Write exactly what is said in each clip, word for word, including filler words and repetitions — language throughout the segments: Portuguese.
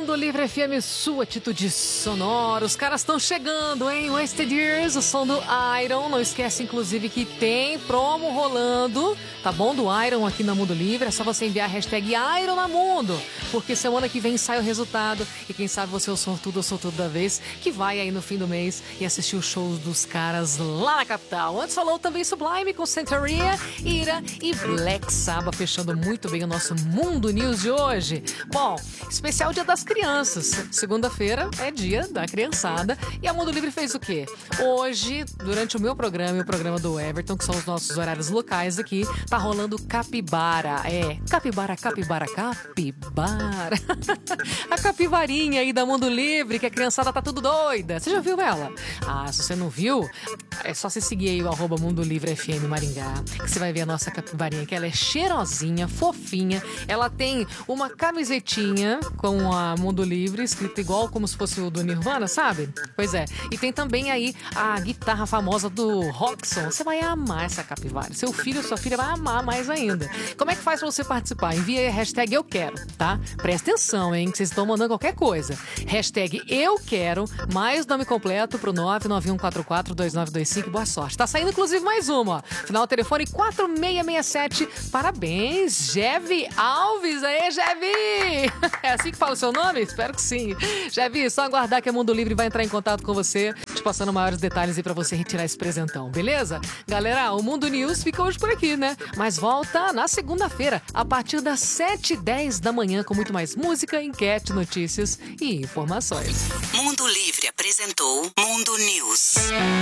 Mundo Livre F M, sua atitude sonora. Os caras estão chegando, hein? Wasted Years, o som do Iron. Não esquece, inclusive, que tem promo rolando, tá bom? Do Iron aqui na Mundo Livre. É só você enviar a hashtag Iron na Mundo, porque semana que vem sai o resultado. E quem sabe você é o sortudo ou sortudo da vez, que vai aí no fim do mês e assistir os shows dos caras lá na capital. Antes falou também Sublime com Santeria, Ira e Black Sabbath, fechando muito bem o nosso Mundo News de hoje. Bom, especial Dia das Crianças. Segunda-feira é dia da criançada. E a Mundo Livre fez o quê? Hoje, durante o meu programa e o programa do Everton, que são os nossos horários locais aqui, tá rolando capibara. É, capibara, capibara, capibara. A capivarinha aí da Mundo Livre, que a criançada tá tudo doida. Você já viu ela? Ah, se você não viu, é só você seguir aí o arroba Mundo Livre F M Maringá, que você vai ver a nossa capivarinha, que ela é cheirosinha, fofinha. Ela tem uma camisetinha com a Mundo Livre, escrito igual como se fosse o do Nirvana, sabe? Pois é. E tem também aí a guitarra famosa do Roxon. Você vai amar essa capivara. Seu filho ou sua filha vai amar mais ainda. Como é que faz pra você participar? Envia aí a hashtag Eu Quero, tá? Presta atenção, hein? Que vocês estão mandando qualquer coisa. Hashtag Eu Quero, mais nome completo pro nove nove um quatro quatro dois nove dois cinco. Boa sorte. Tá saindo, inclusive, mais uma, ó. Final telefone quatro seis seis sete. Parabéns, Jevi Alves. Aê, Jevi! É assim que fala o seu nome? Espero que sim. Jevi, só aguardar que a Mundo Livre vai entrar em contato com você, te passando maiores detalhes aí pra você retirar esse presentão, beleza? Galera, o Mundo News fica hoje por aqui, né? Mas volta na segunda-feira, a partir das sete e dez da manhã, com muito mais música, enquete, notícias e informações. Mundo Livre apresentou Mundo News.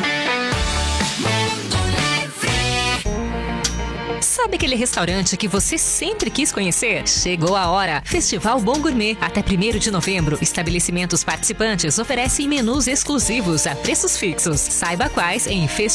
Sabe aquele restaurante que você sempre quis conhecer? Chegou a hora! Festival Bom Gourmet. Até primeiro de novembro, estabelecimentos participantes oferecem menus exclusivos a preços fixos. Saiba quais em festival